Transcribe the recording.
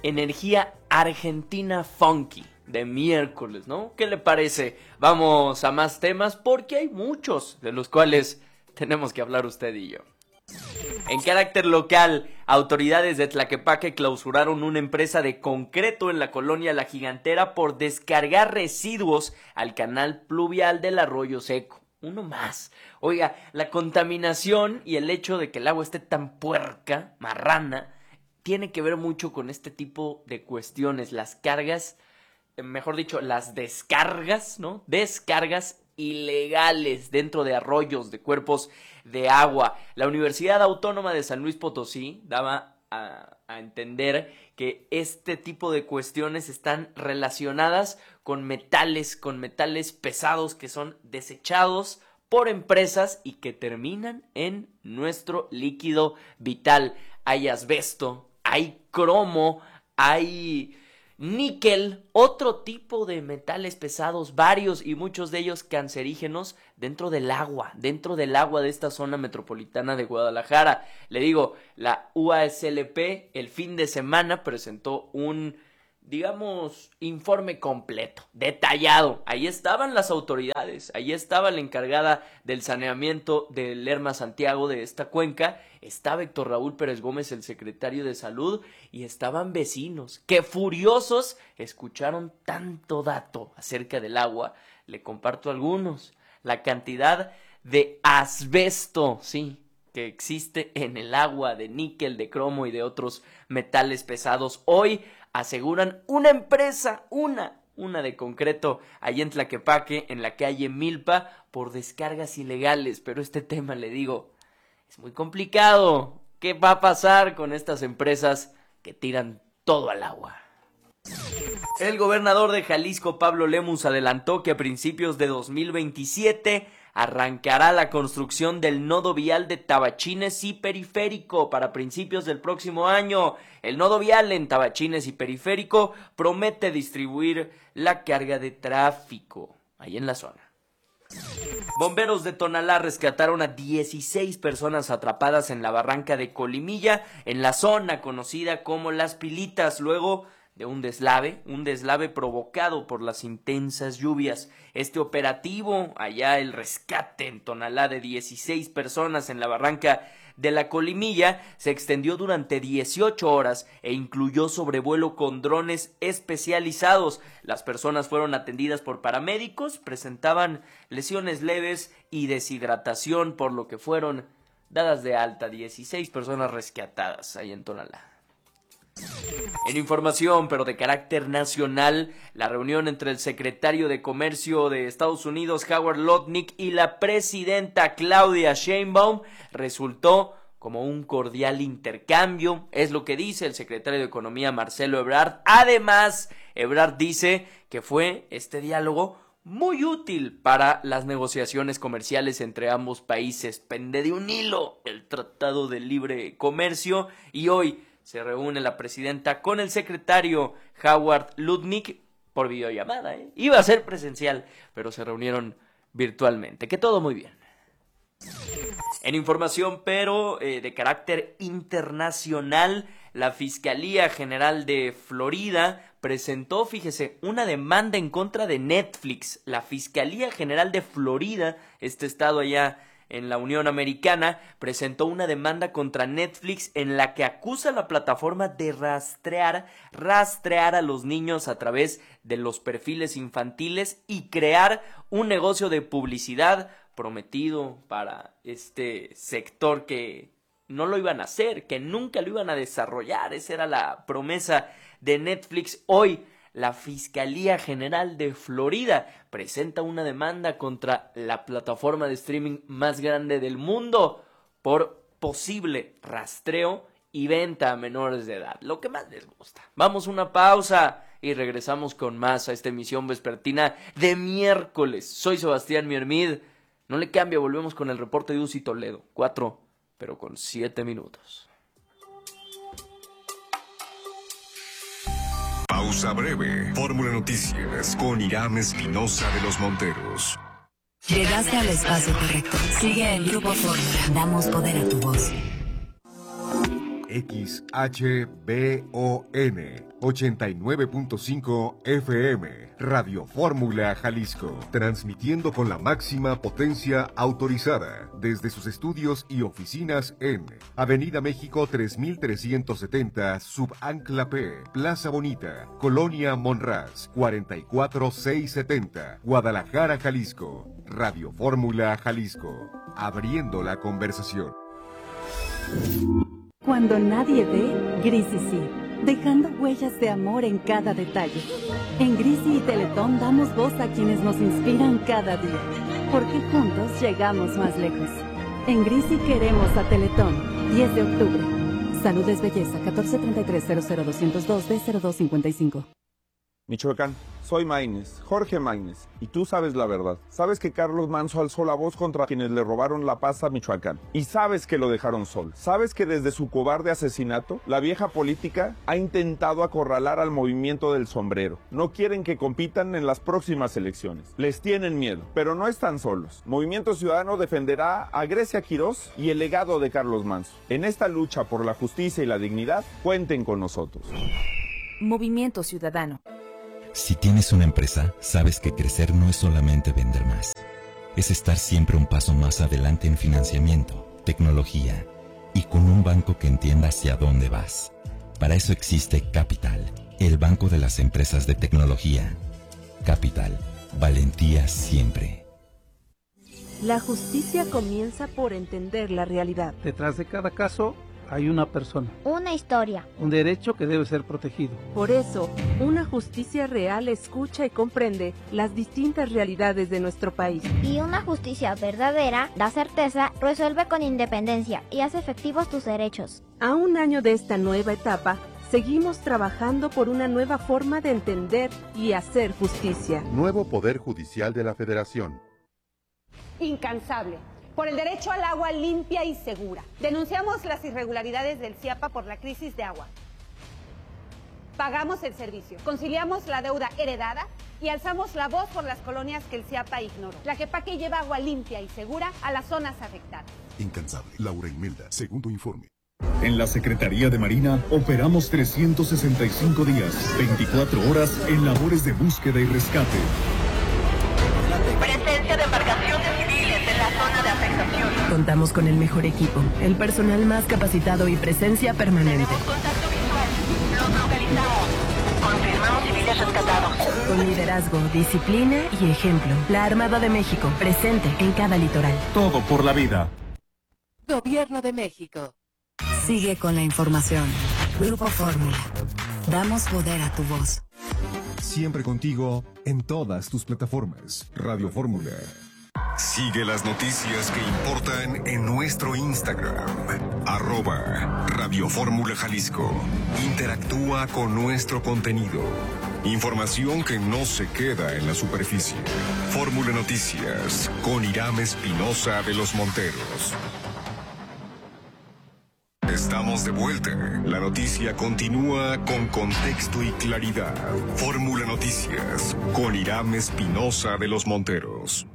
energía argentina funky de miércoles, ¿no? ¿Qué le parece? Vamos a más temas porque hay muchos de los cuales tenemos que hablar usted y yo. En carácter local, autoridades de Tlaquepaque clausuraron una empresa de concreto en la colonia La Gigantera por descargar residuos al canal pluvial del Arroyo Seco. Uno más. Oiga, la contaminación y el hecho de que el agua esté tan puerca, marrana, tiene que ver mucho con este tipo de cuestiones. Las cargas, mejor dicho, las descargas, ¿no? Descargas ilegales dentro de arroyos, de cuerpos de agua. La Universidad Autónoma de San Luis Potosí daba a entender que este tipo de cuestiones están relacionadas con metales pesados que son desechados por empresas y que terminan en nuestro líquido vital. Hay asbesto, hay cromo, hay níquel, otro tipo de metales pesados, varios y muchos de ellos cancerígenos dentro del agua de esta zona metropolitana de Guadalajara. Le digo, la UASLP el fin de semana presentó un, informe completo, detallado. Ahí estaban las autoridades, ahí estaba la encargada del saneamiento del Lerma Santiago de esta cuenca, estaba Héctor Raúl Pérez Gómez, el secretario de Salud, y estaban vecinos que furiosos escucharon tanto dato acerca del agua. Le comparto algunos. La cantidad de asbesto, sí, que existe en el agua, de níquel, de cromo y de otros metales pesados. Hoy aseguran una empresa, una de concreto, allí en Tlaquepaque, en la calle Milpa, por descargas ilegales. Pero este tema, le digo, es muy complicado. ¿Qué va a pasar con estas empresas que tiran todo al agua? El gobernador de Jalisco, Pablo Lemus, adelantó que a principios de 2027 arrancará la construcción del nodo vial de Tabachines y Periférico para principios del próximo año. El nodo vial en Tabachines y Periférico promete distribuir la carga de tráfico ahí en la zona. Bomberos de Tonalá rescataron a 16 personas atrapadas en la barranca de Colimilla, en la zona conocida como Las Pilitas, luego de un deslave provocado por las intensas lluvias. Este operativo, allá el rescate en Tonalá de 16 personas en la barranca de la Colimilla, se extendió durante 18 horas e incluyó sobrevuelo con drones especializados. Las personas fueron atendidas por paramédicos, presentaban lesiones leves y deshidratación, por lo que fueron dadas de alta. 16 personas rescatadas ahí en Tonalá. En información, pero de carácter nacional, la reunión entre el secretario de Comercio de Estados Unidos, Howard Lutnick, y la presidenta Claudia Sheinbaum resultó como un cordial intercambio, es lo que dice el secretario de Economía, Marcelo Ebrard. Además, Ebrard dice que fue este diálogo muy útil para las negociaciones comerciales entre ambos países. Pende de un hilo el Tratado de Libre Comercio y hoy se reúne la presidenta con el secretario Howard Lutnick por videollamada. Iba a ser presencial, pero se reunieron virtualmente. Que todo muy bien. En información, pero de carácter internacional, la Fiscalía General de Florida presentó, fíjese, una demanda en contra de Netflix. La Fiscalía General de Florida, este estado allá en la Unión Americana, presentó una demanda contra Netflix en la que acusa a la plataforma de rastrear a los niños a través de los perfiles infantiles y crear un negocio de publicidad prometido para este sector que no lo iban a hacer, que nunca lo iban a desarrollar. Esa era la promesa de Netflix. Hoy la Fiscalía General de Florida presenta una demanda contra la plataforma de streaming más grande del mundo por posible rastreo y venta a menores de edad, lo que más les gusta. Vamos a una pausa y regresamos con más a esta emisión vespertina de miércoles. Soy Sebastián Miermid. No le cambie, volvemos con el reporte de Uzi Toledo. 4, pero con 7 minutos. Pausa breve. Fórmula Noticias con Irán Espinosa de los Monteros. Llegaste al espacio correcto. Sigue el Grupo Fórmula. Damos poder a tu voz. XHBON 89.5 FM, Radio Fórmula Jalisco, transmitiendo con la máxima potencia autorizada desde sus estudios y oficinas en Avenida México 3370, Subancla P, Plaza Bonita, Colonia Monraz, 44670, Guadalajara, Jalisco. Radio Fórmula Jalisco, abriendo la conversación. Cuando nadie ve, Grisi sí, dejando huellas de amor en cada detalle. En Grisi y Teletón damos voz a quienes nos inspiran cada día, porque juntos llegamos más lejos. En Grisi queremos a Teletón, 10 de octubre. Salud es belleza, 1433-00202-D0255. Michoacán, soy Maínez, Jorge Maínez, y tú sabes la verdad. Sabes que Carlos Manso alzó la voz contra quienes le robaron la paz a Michoacán. Y sabes que lo dejaron solo. Sabes que desde su cobarde asesinato, la vieja política ha intentado acorralar al movimiento del sombrero. No quieren que compitan en las próximas elecciones. Les tienen miedo, pero no están solos. Movimiento Ciudadano defenderá a Grecia Quirós y el legado de Carlos Manso. En esta lucha por la justicia y la dignidad, cuenten con nosotros. Movimiento Ciudadano. Si tienes una empresa, sabes que crecer no es solamente vender más. Es estar siempre un paso más adelante en financiamiento, tecnología y con un banco que entienda hacia dónde vas. Para eso existe Capital, el banco de las empresas de tecnología. Capital, valentía siempre. La justicia comienza por entender la realidad. Detrás de cada caso hay una persona. Una historia. Un derecho que debe ser protegido. Por eso, una justicia real escucha y comprende las distintas realidades de nuestro país. Y una justicia verdadera da certeza, resuelve con independencia y hace efectivos tus derechos. A un año de esta nueva etapa, seguimos trabajando por una nueva forma de entender y hacer justicia. Nuevo Poder Judicial de la Federación. Incansable. Por el derecho al agua limpia y segura. Denunciamos las irregularidades del CIAPA por la crisis de agua. Pagamos el servicio, conciliamos la deuda heredada y alzamos la voz por las colonias que el CIAPA ignoró. Tlaquepaque lleva agua limpia y segura a las zonas afectadas. Incansable. Laura Imelda, segundo informe. En la Secretaría de Marina operamos 365 días, 24 horas en labores de búsqueda y rescate. Presencia de embarcaciones civiles en la zona de afectación. Contamos con el mejor equipo, el personal más capacitado y presencia permanente. Tenemos contacto visual. Los localizamos. Confirmamos civiles rescatados. Con liderazgo, disciplina y ejemplo. La Armada de México, presente en cada litoral. Todo por la vida. Gobierno de México. Sigue con la información. Grupo Fórmula. Damos poder a tu voz. Siempre contigo en todas tus plataformas. Radio Fórmula. Sigue las noticias que importan en nuestro Instagram. @Radio Fórmula Jalisco. Interactúa con nuestro contenido. Información que no se queda en la superficie. Fórmula Noticias con Irán Espinosa de los Monteros. Estamos de vuelta. La noticia continúa con contexto y claridad. Fórmula Noticias con Irán Espinosa de los Monteros.